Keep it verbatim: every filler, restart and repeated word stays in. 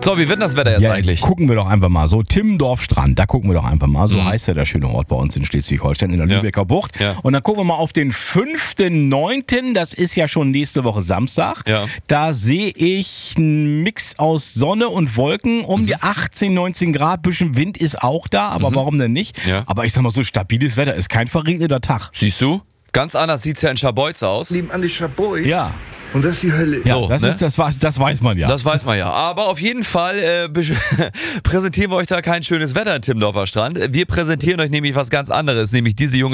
So, wie wird das Wetter jetzt Ja, eigentlich? jetzt gucken wir doch einfach mal so. Timmendorf-Strand, da gucken wir doch einfach mal. So Mhm. heißt ja der schöne Ort bei uns in Schleswig-Holstein, in der Ja. Lübecker Bucht. Ja. Und dann gucken wir mal auf den fünften neunten Das ist ja schon nächste Woche Samstag. Ja. Da sehe ich einen Mix aus Sonne und Wolken um Mhm. die achtzehn, neunzehn Grad. Bisschen Wind ist auch da, aber warum denn nicht? Ja. Aber ich sag mal so, stabiles Wetter ist kein verregneter Tag. Siehst du? Ganz anders sieht's ja in Scharbeutz aus. Nebenan die Schabois. Ja. Und das ist die Hölle. Ja, So, das, ne? ist, das, weiß- das weiß man ja. Das weiß man ja. Aber auf jeden Fall äh, besch- präsentieren wir euch da kein schönes Wetter in Timmendorfer Strand. Wir präsentieren euch nämlich was ganz anderes, nämlich diese junge